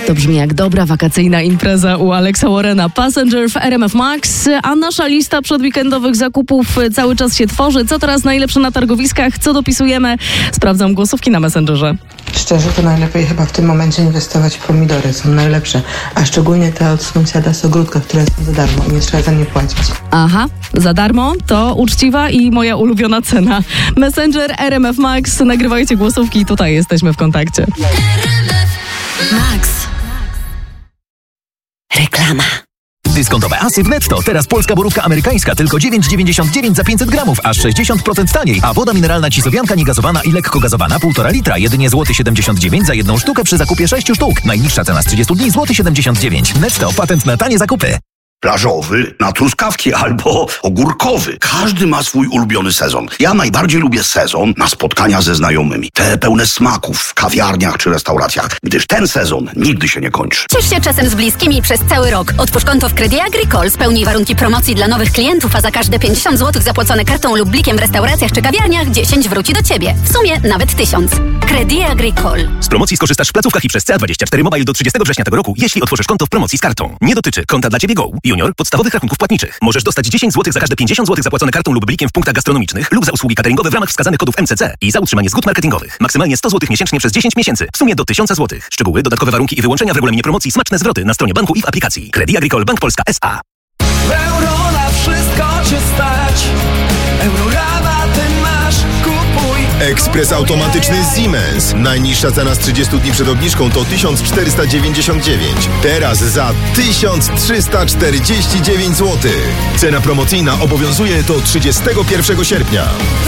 To brzmi jak dobra wakacyjna impreza u Alexa Warrena. Passenger w RMF Max, a nasza lista przedweekendowych zakupów cały czas się tworzy. Co teraz najlepsze na targowiskach? Co dopisujemy? Sprawdzam głosówki na Messengerze. Szczerze, to najlepiej chyba w tym momencie inwestować w pomidory. Są najlepsze. A szczególnie te od sąsiada z ogródka, które są za darmo i nie trzeba za nie płacić. Aha, za darmo? To uczciwa i moja ulubiona cena. Messenger, RMF Max, nagrywajcie głosówki i tutaj jesteśmy w kontakcie. Max. Reklama. Dyskontowe asy w Netto. Teraz polska borówka amerykańska tylko 9,99 za 500 gramów, aż 60% taniej. A woda mineralna Cisowianka niegazowana i lekko gazowana 1,5 litra, jedynie złoty 79 za jedną sztukę przy zakupie 6 sztuk. Najniższa cena z 30 dni złoty 79. Netto, patent na tanie zakupy. Plażowy na truskawki albo ogórkowy. Każdy ma swój ulubiony sezon. Ja najbardziej lubię sezon na spotkania ze znajomymi. Te pełne smaków w kawiarniach czy restauracjach, gdyż ten sezon nigdy się nie kończy. Ciesz się czasem z bliskimi przez cały rok. Otwórz konto w Credit Agricole, spełnij warunki promocji dla nowych klientów, a za każde 50 zł zapłacone kartą lub blikiem w restauracjach czy kawiarniach 10 wróci do Ciebie. W sumie nawet 1000. Credit Agricole. Z promocji skorzystasz w placówkach i przez CA24 Mobile do 30 września tego roku, jeśli otworzysz konto w promocji z kartą. Nie dotyczy konta dla Ciebie Go, Junior, podstawowych rachunków płatniczych. Możesz dostać 10 zł za każde 50 zł zapłacone kartą lub blikiem w punktach gastronomicznych lub za usługi cateringowe w ramach wskazanych kodów MCC i za utrzymanie zgód marketingowych. Maksymalnie 100 zł miesięcznie przez 10 miesięcy. W sumie do 1000 zł. Szczegóły, dodatkowe warunki i wyłączenia w regulaminie promocji, smaczne zwroty na stronie banku i w aplikacji. Credit Agricole Bank Polska S.A. Euro na wszystko cię stać. Eurorabaty masz, kupuj. Ekspres automatyczny Siemens. Najniższa cena z 30 dni przed obniżką to 1499. Teraz za 1349 zł. Cena promocyjna obowiązuje do 31 sierpnia.